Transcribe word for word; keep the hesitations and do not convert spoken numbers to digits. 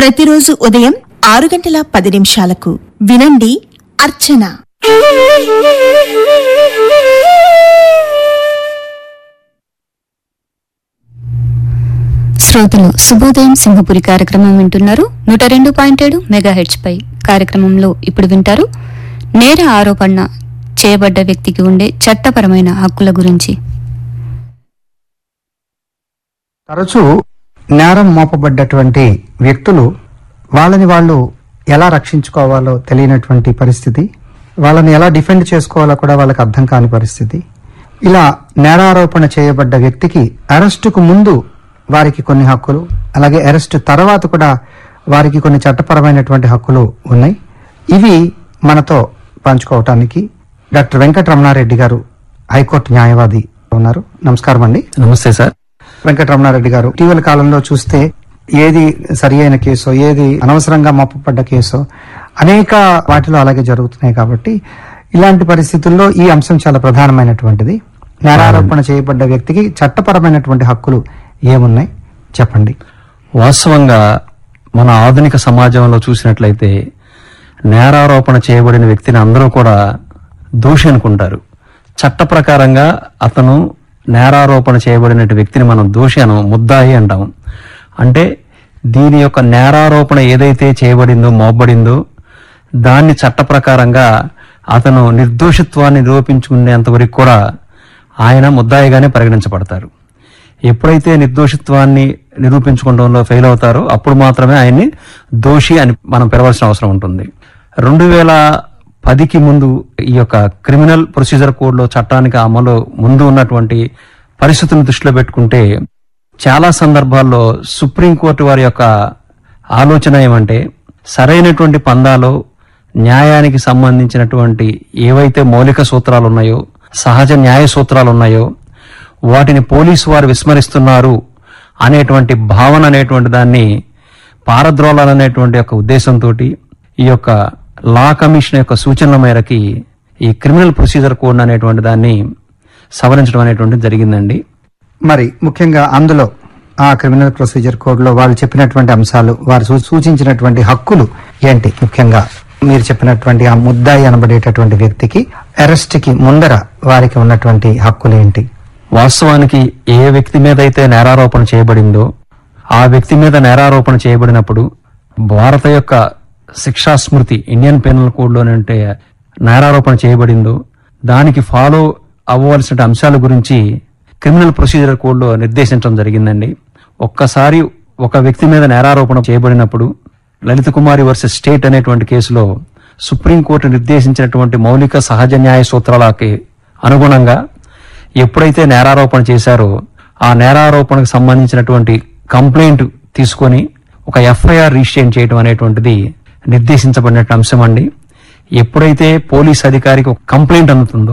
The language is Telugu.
ప్రతిరోజు ఉదయం ఆరు గంటల పది నిమిషాలకు వినండి అర్చన. శ్రోతలు శుభోదయం సింహపురి కార్యక్రమం వింటున్నారు. నూట రెండు పాయింట్ ఏడు మెగా హెచ్ పై కార్యక్రమంలో ఇప్పుడు వింటారు నేర ఆరోపణ చేయబడ్డ వ్యక్తికి ఉండే చట్టపరమైన హక్కుల గురించి. తరచూ నేరం మోపబడ్డటువంటి వ్యక్తులు వాళ్ళని వాళ్ళు ఎలా రక్షించుకోవాలో తెలియనటువంటి పరిస్థితి, వాళ్ళని ఎలా డిఫెండ్ చేసుకోవాలో కూడా వాళ్ళకి అర్థం కాని పరిస్థితి. ఇలా నేరారోపణ చేయబడ్డ వ్యక్తికి అరెస్టుకు ముందు వారికి కొన్ని హక్కులు, అలాగే అరెస్టు తర్వాత కూడా వారికి కొన్ని చట్టపరమైనటువంటి హక్కులు ఉన్నాయి. ఇవి మనతో పంచుకోవటానికి డాక్టర్ వెంకటరమణారెడ్డి గారు, హైకోర్టు న్యాయవాది ఉన్నారు. నమస్కారం అండి. నమస్తే సార్. వెంకటరమణారెడ్డి గారు, ఇటీవల కాలంలో చూస్తే ఏది సరి అయిన కేసో, ఏది అనవసరంగా మోపబడ్డ కేసో అనేక వాటిలో అలాగే జరుగుతున్నాయి. కాబట్టి ఇలాంటి పరిస్థితుల్లో ఈ అంశం చాలా ప్రధానమైనటువంటిది. నేరారోపణ చేయబడ్డ వ్యక్తికి చట్టపరమైనటువంటి హక్కులు ఏమున్నాయి చెప్పండి. వాస్తవంగా మన ఆధునిక సమాజంలో చూసినట్లయితే నేరారోపణ చేయబడిన వ్యక్తిని అందరూ కూడా దోషి అనుకుంటారు. చట్ట ప్రకారంగా అతను నేరారోపణ చేయబడిన వ్యక్తిని మనం దోషి అనం, ముద్దాయి అంటాం. అంటే దీని యొక్క నేరారోపణ ఏదైతే చేయబడిందో, మోపబడిందో దాన్ని చట్ట ప్రకారంగా అతను నిర్దోషిత్వాన్ని నిరూపించుకునేంత వరకు కూడా ఆయన ముద్దాయిగానే పరిగణించబడతారు. ఎప్పుడైతే నిర్దోషిత్వాన్ని నిరూపించుకోవడంలో ఫెయిల్ అవుతారో అప్పుడు మాత్రమే ఆయన్ని దోషి అని మనం పిలవాల్సిన అవసరం ఉంటుంది. రెండు వేల పదికి ముందు ఈ యొక్క క్రిమినల్ ప్రొసీజర్ కోడ్ లో చట్టానికి అమలు ముందు ఉన్నటువంటి పరిస్థితులను దృష్టిలో పెట్టుకుంటే చాలా సందర్భాల్లో సుప్రీంకోర్టు వారి యొక్క ఆలోచన ఏమంటే, సరైనటువంటి పందాలో న్యాయానికి సంబంధించినటువంటి ఏవైతే మౌలిక సూత్రాలు ఉన్నాయో, సహజ న్యాయ సూత్రాలు ఉన్నాయో వాటిని పోలీసు వారు విస్మరిస్తున్నారు అనేటువంటి భావన అనేటువంటి దాన్ని పారద్రోలాలనేటువంటి యొక్క ఉద్దేశంతో ఈ యొక్క లా కమిషన్ యొక్క సూచనల మేరకి ఈ క్రిమినల్ ప్రొసీజర్ కోడ్ అనేటువంటి దాన్ని సవరించడం అనేటువంటి జరిగిందండి. మరి ముఖ్యంగా అందులో ఆ క్రిమినల్ ప్రొసీజర్ కోడ్ లో వాళ్ళు చెప్పినటువంటి అంశాలు, వారు సూ- సూచించినటువంటి హక్కులు ఏంటి? ముఖ్యంగా మీరు చెప్పినటువంటి ఆ ముద్దాయి అనబడేటటువంటి వ్యక్తికి అరెస్ట్ కి ముందర వారికి ఉన్నటువంటి హక్కులు ఏంటి? వాస్తవానికి ఏ వ్యక్తి మీద అయితే నేరారోపణ చేయబడిందో ఆ వ్యక్తి మీద నేరారోపణ చేయబడినప్పుడు భారత యొక్క శిక్షా స్మృతి, ఇండియన్ పెనల్ కోడ్ లోనంటే నేరారోపణ చేయబడిందో దానికి ఫాలో అవ్వవలసిన అంశాల గురించి క్రిమినల్ ప్రొసీజర్ కోడ్ లో నిర్దేశించడం జరిగిందండి. ఒక్కసారి ఒక వ్యక్తి మీద నేరారోపణ చేయబడినప్పుడు లలిత కుమారి వర్సెస్ స్టేట్ అనేటువంటి కేసులో సుప్రీంకోర్టు నిర్దేశించినటువంటి మౌలిక సహజ న్యాయ సూత్రాలకి అనుగుణంగా ఎప్పుడైతే నేరారోపణ చేశారో ఆ నేరారోపణకు సంబంధించినటువంటి కంప్లైంట్ తీసుకొని ఒక ఎఫ్ఐఆర్ రిజిస్టర్ చేయడం అనేటువంటిది నిర్దేశించబడిన అంశం అండి. ఎప్పుడైతే పోలీస్ అధికారికి ఒక కంప్లైంట్ అందుతుందో